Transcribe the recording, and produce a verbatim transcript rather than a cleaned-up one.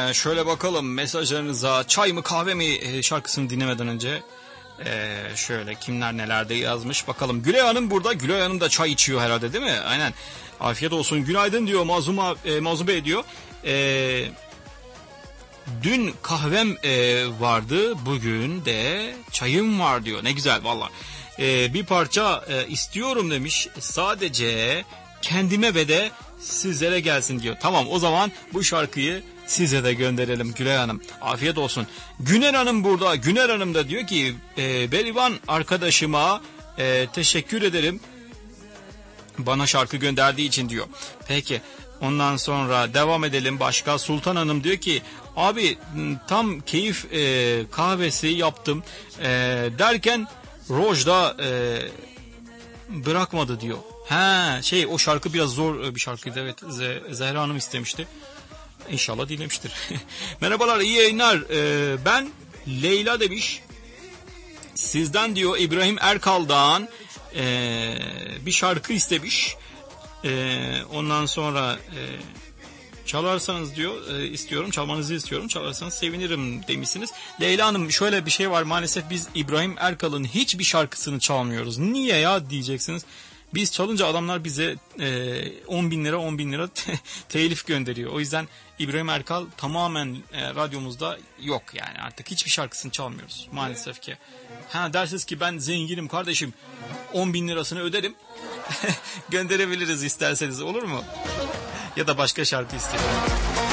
Ee, şöyle bakalım mesajlarınıza. Çay mı kahve mi e, şarkısını dinlemeden önce. Ee, şöyle kimler nelerde yazmış bakalım. Gülay Hanım burada. Gülay Hanım da çay içiyor herhalde değil mi? Aynen. Afiyet olsun. Günaydın diyor Mazlum, e, Mazlum Bey diyor. Eee... Dün kahvem e, vardı, bugün de çayım var diyor. Ne güzel valla. E, bir parça e, istiyorum demiş. Sadece kendime ve de sizlere gelsin diyor. Tamam, o zaman bu şarkıyı size de gönderelim Gülay Hanım. Afiyet olsun. Güner Hanım burada. Güner Hanım da diyor ki e, Berivan arkadaşıma e, teşekkür ederim. Bana şarkı gönderdiği için diyor. Peki. Ondan sonra devam edelim. Başka Sultan Hanım diyor ki abi tam keyif e, kahvesi yaptım e, derken Rojda e, bırakmadı diyor. He şey o şarkı biraz zor bir şarkıydı, evet. Zehra Hanım istemişti. İnşallah dinlemiştir. Merhabalar, iyi yayınlar. E, ben Leyla demiş. Sizden diyor İbrahim Erkal'dan e, bir şarkı istemiş. Ee, ondan sonra e, çalarsanız diyor e, istiyorum, çalmanızı istiyorum, çalarsanız sevinirim demişsiniz. Leyla Hanım, şöyle bir şey var, maalesef biz İbrahim Erkal'ın hiçbir şarkısını çalmıyoruz. Niye ya diyeceksiniz. Biz çalınca adamlar bize e, on bin lira on bin lira te- telif gönderiyor. O yüzden İbrahim Erkal tamamen e, radyomuzda yok yani, artık hiçbir şarkısını çalmıyoruz maalesef ki. Ha dersiniz ki ben zenginim kardeşim, on bin lirasını öderim. Gönderebiliriz isterseniz, olur mu? Ya da başka şarkı isteyelim.